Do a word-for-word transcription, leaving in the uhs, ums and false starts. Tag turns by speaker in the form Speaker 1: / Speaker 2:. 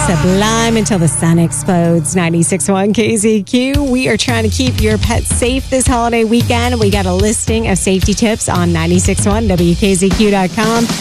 Speaker 1: Sublime until the sun explodes. ninety-six point one K Z Q. We are trying to keep your pets safe this holiday weekend. We got a listing of safety tips on nine six one W K Z Q dot com.